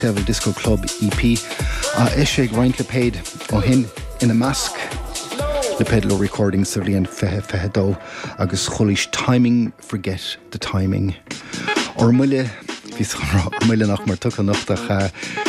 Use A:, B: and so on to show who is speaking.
A: Devil Disco Club EP is sé Ryan Lepage ó hin ina measc le pedal recording sa bhliain fehedó agus cholis Timing Forget the Timing or muile nach mar tucha nachtach